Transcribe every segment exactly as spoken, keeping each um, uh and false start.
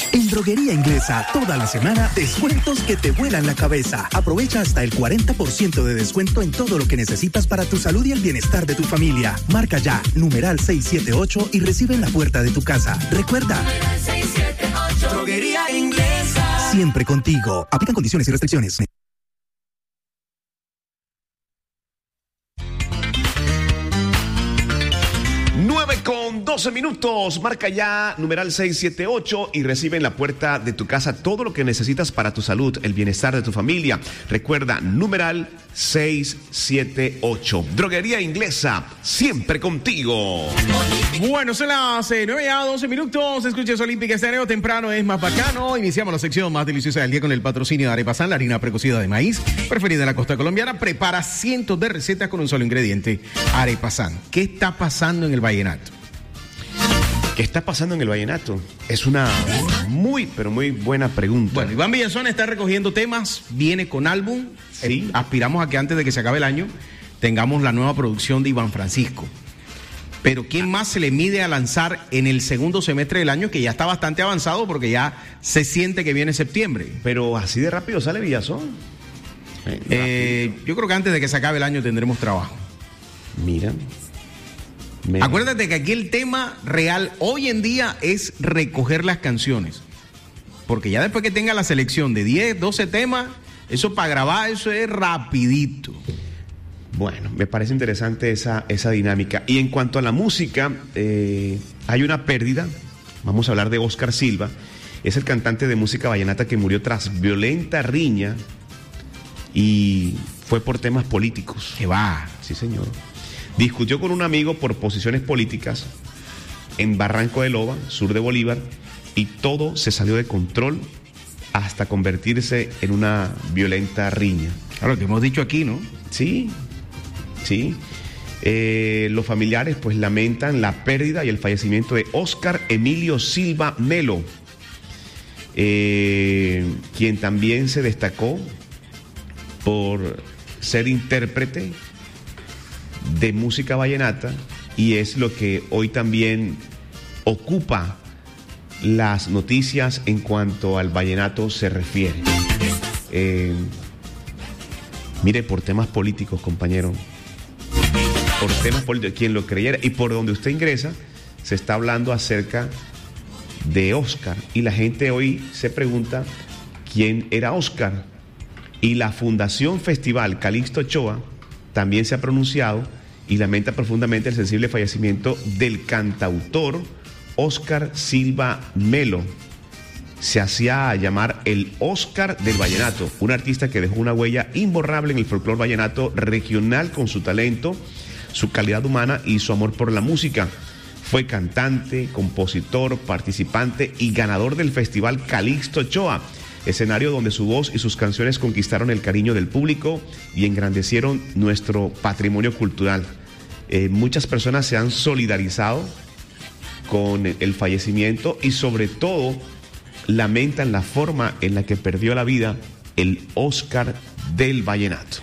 En Droguería Inglesa, toda la semana, descuentos que te vuelan la cabeza. Aprovecha hasta el cuarenta por ciento de descuento en todo lo que necesitas para tu salud y el bienestar de tu familia. Marca ya, numeral seis siete ocho y recibe en la puerta de tu casa. Recuerda, seis siete ocho. Droguería Inglesa. Siempre contigo. Aplican condiciones y restricciones. nueve con doce minutos, marca ya numeral seis siete ocho y recibe en la puerta de tu casa todo lo que necesitas para tu salud, el bienestar de tu familia. Recuerda, numeral seis siete ocho. Droguería Inglesa, siempre contigo. Bueno, son las eh, nueve a doce minutos. Escuches Olímpica Estéreo, temprano es más bacano. Iniciamos la sección más deliciosa del día con el patrocinio de Arepasan, la harina precocida de maíz, preferida en la costa colombiana. Prepara cientos de recetas con un solo ingrediente. Arepasan. ¿Qué está pasando en el vallenato? ¿Qué está pasando en el vallenato? Es una muy, pero muy buena pregunta. Bueno, Iván Villazón está recogiendo temas, viene con álbum. Sí. Eh, aspiramos a que antes de que se acabe el año tengamos la nueva producción de Iván Francisco. Pero ¿quién más se le mide a lanzar en el segundo semestre del año, que ya está bastante avanzado porque ya se siente que viene septiembre? Pero así de rápido sale Villazón. Eh, eh, yo creo que antes de que se acabe el año tendremos trabajo. Mira. Me... Acuérdate que aquí el tema real hoy en día es recoger las canciones. Porque ya después que tenga la selección de diez, doce temas, eso para grabar, eso es rapidito. Bueno, me parece interesante esa, esa dinámica. Y en cuanto a la música, eh, hay una pérdida. Vamos a hablar de Oscar Silva. Es el cantante de música vallenata que murió tras violenta riña y fue por temas políticos. ¿Qué va? Sí, señor. Discutió con un amigo por posiciones políticas en Barranco de Loba, sur de Bolívar, y todo se salió de control hasta convertirse en una violenta riña. Claro, que hemos dicho aquí, ¿no? Sí, sí. Eh, los familiares pues lamentan la pérdida y el fallecimiento de Oscar Emilio Silva Melo, eh, quien también se destacó por ser intérprete de música vallenata y es lo que hoy también ocupa las noticias en cuanto al vallenato se refiere. Eh, mire, por temas políticos, compañero, por temas políticos, quien lo creyera, y por donde usted ingresa, se está hablando acerca de Oscar, y la gente hoy se pregunta quién era Oscar, y la Fundación Festival Calixto Ochoa también se ha pronunciado y lamenta profundamente el sensible fallecimiento del cantautor Oscar Silva Melo. Se hacía llamar el Oscar del vallenato, un artista que dejó una huella imborrable en el folclore vallenato regional con su talento, su calidad humana y su amor por la música. Fue cantante, compositor, participante y ganador del Festival Calixto Ochoa, escenario donde su voz y sus canciones conquistaron el cariño del público y engrandecieron nuestro patrimonio cultural. Eh, muchas personas se han solidarizado con el fallecimiento y sobre todo lamentan la forma en la que perdió la vida el Oscar del vallenato.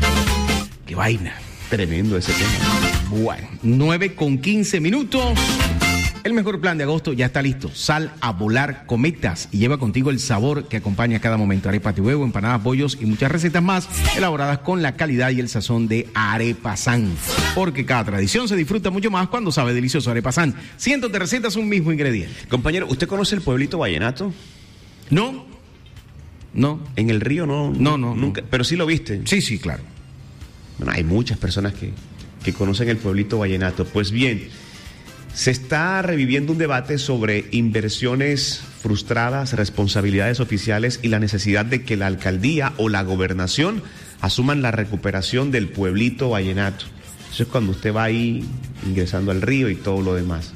¡Qué vaina! Tremendo ese tema. Bueno, nueve con quince minutos. El mejor plan de agosto ya está listo. Sal a volar cometas y lleva contigo el sabor que acompaña cada momento. Arepa de huevo, empanadas, bollos y muchas recetas más elaboradas con la calidad y el sazón de Arepasan. Porque cada tradición se disfruta mucho más cuando sabe delicioso. Arepasan. Cientos de recetas, un mismo ingrediente. Compañero, ¿usted conoce el pueblito vallenato? No. No. En el río no. No, no. Nunca. No. Pero sí lo viste. Sí, sí, claro. Bueno, hay muchas personas que, que conocen el pueblito vallenato. Pues bien, se está reviviendo un debate sobre inversiones frustradas, responsabilidades oficiales y la necesidad de que la alcaldía o la gobernación asuman la recuperación del pueblito vallenato. Eso es cuando usted va ahí ingresando al río y todo lo demás.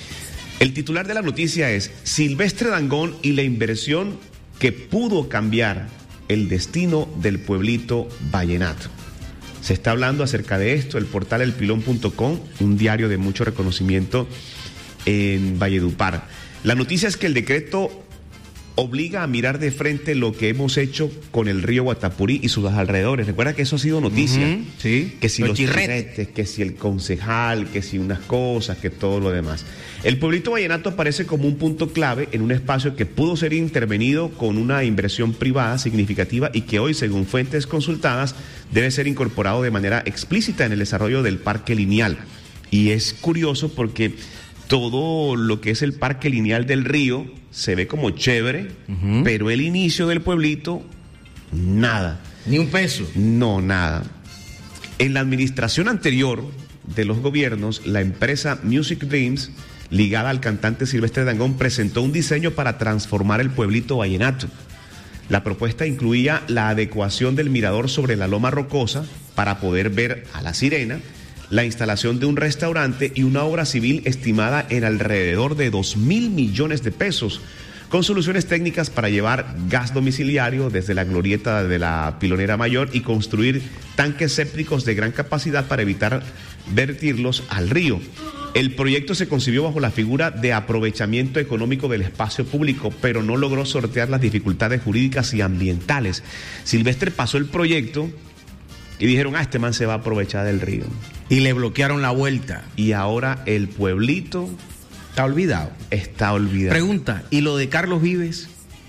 El titular de la noticia es Silvestre Dangond y la inversión que pudo cambiar el destino del pueblito vallenato. Se está hablando acerca de esto, el portal el pilón punto com, un diario de mucho reconocimiento en Valledupar. La noticia es que el decreto obliga a mirar de frente lo que hemos hecho con el río Guatapurí y sus alrededores. Recuerda que eso ha sido noticia. Uh-huh, sí. Que si los los chirretes, chirretes, que si el concejal, que si unas cosas, que todo lo demás. El pueblito vallenato aparece como un punto clave en un espacio que pudo ser intervenido con una inversión privada significativa y que hoy, según fuentes consultadas, debe ser incorporado de manera explícita en el desarrollo del parque lineal. Y es curioso porque todo lo que es el parque lineal del río se ve como chévere, uh-huh. pero el inicio del pueblito, nada. Ni un peso. No, nada. En la administración anterior de los gobiernos, la empresa Music Dreams, ligada al cantante Silvestre Dangond, presentó un diseño para transformar el pueblito vallenato. La propuesta incluía la adecuación del mirador sobre la loma rocosa para poder ver a la sirena, la instalación de un restaurante y una obra civil estimada en alrededor de dos mil millones de pesos, con soluciones técnicas para llevar gas domiciliario desde la glorieta de la Pilonera Mayor y construir tanques sépticos de gran capacidad para evitar vertirlos al río. El proyecto se concibió bajo la figura de aprovechamiento económico del espacio público, pero no logró sortear las dificultades jurídicas y ambientales. Silvestre pasó el proyecto y dijeron, ah, este man se va a aprovechar del río. Y le bloquearon la vuelta. Y ahora el pueblito está olvidado. Está olvidado. Pregunta, ¿y lo de Carlos Vives?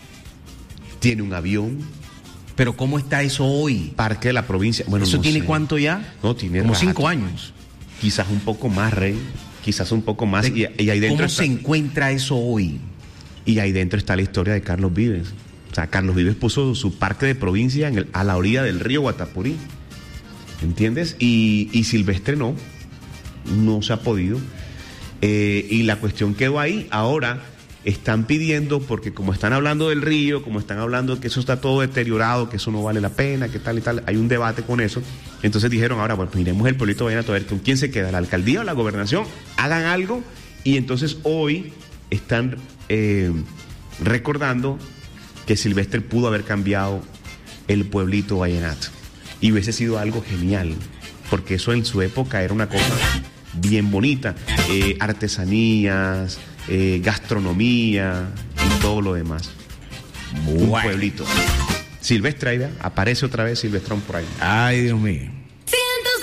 Tiene un avión. ¿Pero cómo está eso hoy? Parque de la provincia. Bueno, ¿Eso no tiene sé. cuánto ya? No, tiene como rato. cinco años. Quizás un poco más, Rey. Quizás un poco más. De, y, y ahí dentro ¿Cómo está, se encuentra eso hoy? Y ahí dentro está la historia de Carlos Vives. O sea, Carlos Vives puso su parque de provincia en el, a la orilla del río Guatapurí. ¿Entiendes? Y, y Silvestre no. No se ha podido. Eh, y la cuestión quedó ahí. Ahora están pidiendo, porque como están hablando del río, como están hablando que eso está todo deteriorado, que eso no vale la pena, que tal y tal, hay un debate con eso. Entonces dijeron, ahora, bueno, pues miremos el pueblito vallenato a ver con quién se queda, la alcaldía o la gobernación, hagan algo. Y entonces hoy están eh, recordando que Silvestre pudo haber cambiado el pueblito vallenato. Y hubiese sido algo genial, porque eso en su época era una cosa bien bonita. Eh, artesanías, eh, gastronomía y todo lo demás. Bueno. Un pueblito. Silvestre, ahí, aparece otra vez Silvestrón por ahí. Ay, Dios mío.